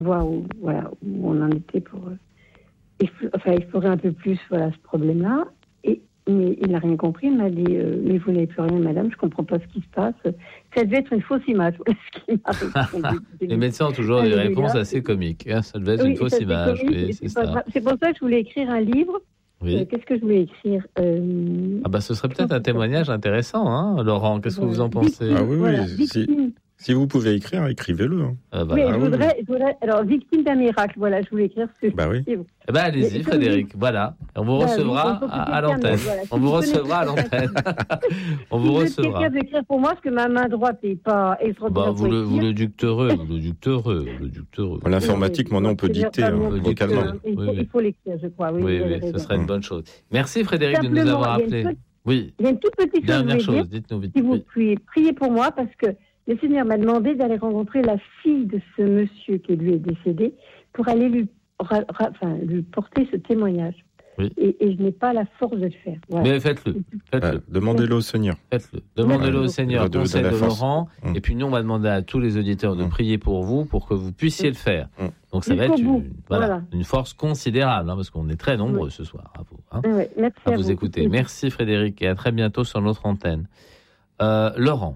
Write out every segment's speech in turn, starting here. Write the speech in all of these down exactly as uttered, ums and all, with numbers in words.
voir où, voilà, où on en était pour... Euh, eff- enfin, explorer un peu plus voilà, ce problème-là. Et, mais il n'a rien compris. Il m'a dit euh, « Mais vous n'avez plus rien, madame, je ne comprends pas ce qui se passe. » Ça devait être une fausse image. Ce qui m'a répondu. Les médecins ont toujours des réponses assez comiques. Hein. Ça devait être oui, une fausse ça, image. Comique, Oui, c'est, c'est, pas ça. grave. C'est pour ça que je voulais écrire un livre. Oui. Euh, qu'est-ce que je voulais écrire euh... Ah bah, ce serait peut-être un témoignage intéressant, hein, Laurent. Qu'est-ce voilà. que vous en pensez? Ah oui, oui. Voilà. Si, si vous pouvez écrire, écrivez-le. Hein. Ah bah, Mais ah je, oui, voudrais, oui. je voudrais... Alors, victime d'un miracle, voilà, je voulais écrire ce Bah oui. livre. Eh ben, allez-y, Mais, Frédéric, voilà. On vous bah, recevra oui, à, à l'antenne. Voilà. On vous recevra à l'antenne. On vous recevra. Quelqu'un d'écrire pour moi, parce que ma main droite n'est pas extraordinaire. Bah, vous, le, vous le dicterez, vous le dicterez, vous le dicterez. L'informatique, oui, maintenant, on peut dicter hein, vocalement. Il faut, il faut l'écrire, je crois. Oui, oui, oui, oui ce serait une bonne chose. Merci, Frédéric, Simplement, de nous avoir appelés. Oui. Il y a une toute petite Dernière chose, chose, dites-nous vite. Si vous oui. pouvez prier pour moi, parce que le Seigneur m'a demandé d'aller rencontrer la fille de ce monsieur qui lui est décédé pour aller lui, ra, ra, enfin, lui porter ce témoignage. Oui. Et, et je n'ai pas la force de le faire. Voilà. Mais faites-le. faites-le. Euh, demandez-le au Seigneur. Faites-le. Demandez-le au Seigneur, de, conseil de, de Laurent. Mmh. Et puis nous, on va demander à tous les auditeurs de mmh. prier pour vous, pour que vous puissiez mmh. le faire. Mmh. Donc ça Jusqu'au va être une, voilà, voilà. une force considérable, hein, parce qu'on est très nombreux oui. ce soir à vous, hein, oui, merci à, à vous, vous écouter. Merci Frédéric, et à très bientôt sur notre antenne. Euh, Laurent,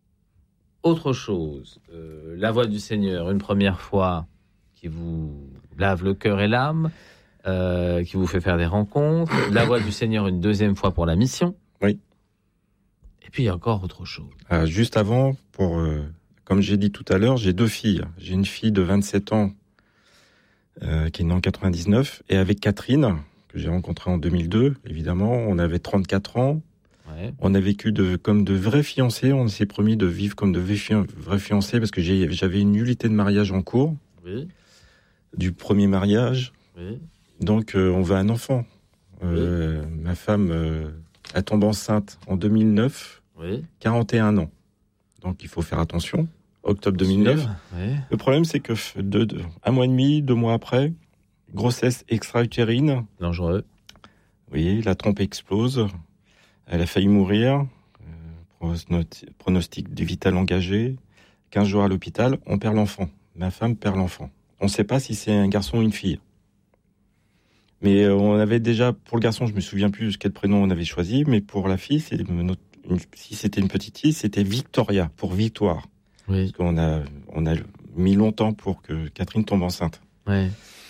autre chose, euh, la voix du Seigneur, une première fois, qui vous lave le cœur et l'âme, euh, qui vous fait faire des rencontres, la voix du Seigneur une deuxième fois pour la mission. Oui. Et puis il y a encore autre chose. Euh, juste avant, pour, euh, comme j'ai dit tout à l'heure, j'ai deux filles. J'ai une fille de vingt-sept ans euh, qui est née en quatre-vingt-dix-neuf, et avec Catherine, que j'ai rencontrée en deux mille deux, évidemment, on avait trente-quatre ans. Ouais. On a vécu de, comme de vrais fiancés, on s'est promis de vivre comme de vrais fiancés, parce que j'ai, j'avais une nullité de mariage en cours, oui. du premier mariage. Oui. Donc, euh, on veut un enfant. Euh, oui. Ma femme, euh, elle tombe enceinte en deux mille neuf, oui. quarante et un ans. Donc, il faut faire attention. Octobre deux mille neuf. Oui. Le problème, c'est que deux, deux, un mois et demi, deux mois après, grossesse extra-utérine. Dangereux. Oui, la trompe explose. Elle a failli mourir. Euh, pronostic vital engagé. quinze jours à l'hôpital, on perd l'enfant. Ma femme perd l'enfant. On ne sait pas si c'est un garçon ou une fille. Mais euh, on avait déjà, pour le garçon, je me souviens plus quel prénom on avait choisi, mais pour la fille, c'est notre, une, si c'était une petite fille, c'était Victoria, pour victoire. Oui. Parce qu'on a, on a mis longtemps pour que Catherine tombe enceinte. Oui.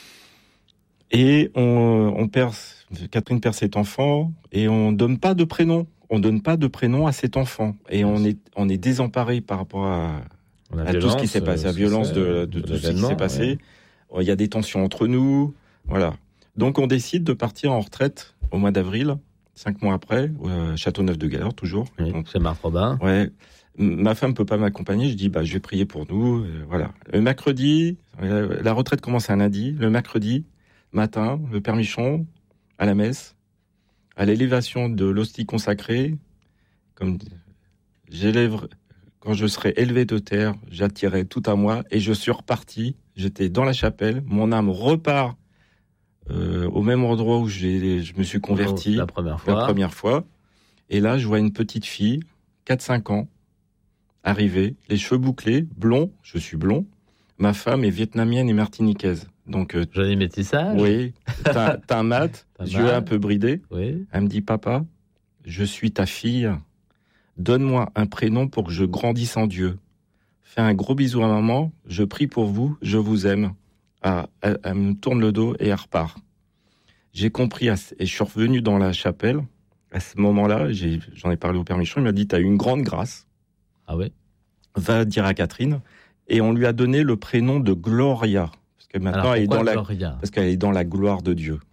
Et on, on perd, Catherine perd cet enfant, et on donne pas de prénom. On donne pas de prénom à cet enfant. Et oui. on est, on est désemparé par rapport à, à tout ce qui s'est passé, la violence de, de, de tout ce qui s'est passé. Ouais. Il y a des tensions entre nous, voilà. Donc on décide de partir en retraite au mois d'avril, cinq mois après, euh, Châteauneuf-de-Galeur, toujours. Oui, donc, c'est Marc Robin. Ouais. Ma femme peut pas m'accompagner, je dis bah je vais prier pour nous, euh, voilà. Le mercredi, euh, la retraite commence un lundi, le mercredi matin, le Père Michon à la messe, à l'élévation de l'hostie consacrée, comme j'élève, quand je serai élevé de terre, j'attirerai tout à moi, et je suis reparti. J'étais dans la chapelle, mon âme repart euh, au même endroit où j'ai, je me suis converti la première fois. La première fois. Et là, je vois une petite fille, quatre cinq ans, arriver, les cheveux bouclés, blond, je suis blond. Ma femme est vietnamienne et martiniquaise. Donc, euh, joli métissage. Oui, teint, teint mat, yeux un peu bridés. Oui. Elle me dit, papa, je suis ta fille. Donne-moi un prénom pour que je grandisse en Dieu. Fais un gros bisou à maman. Je prie pour vous. Je vous aime. Ah, elle, elle me tourne le dos et elle repart. J'ai compris et je suis revenu dans la chapelle. À ce moment-là, j'ai, j'en ai parlé au Père Michon. Il m'a dit, t'as eu une grande grâce. Ah ouais. Va dire à Catherine. Et on lui a donné le prénom de Gloria. Parce que maintenant, Alors, elle est dans la, Gloria parce qu'elle est dans la gloire de Dieu.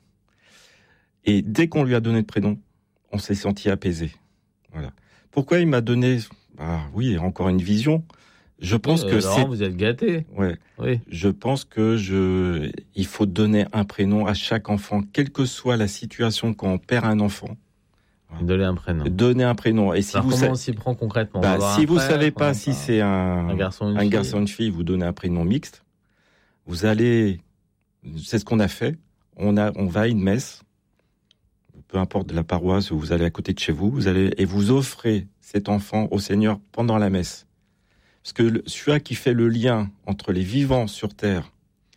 Et dès qu'on lui a donné le prénom, on s'est senti apaisé. Voilà. Pourquoi il m'a donné, ah oui, encore une vision. Je pense oui, que Laurent, c'est. Vous êtes gâté. Ouais. Oui. Je pense que je, il faut donner un prénom à chaque enfant, quelle que soit la situation quand on perd un enfant. Voilà. Donner un prénom. Donner un prénom. Et si Alors, vous comment sa... on s'y prend concrètement? Bah, si vous frère, savez pas enfin, si c'est un, un garçon, une un fille. garçon, une fille, vous donnez un prénom mixte. Vous allez, c'est ce qu'on a fait. On a, on va à une messe. Peu importe de la paroisse où vous allez à côté de chez vous, vous allez et vous offrez cet enfant au Seigneur pendant la messe. Parce que celui qui fait le lien entre les vivants sur terre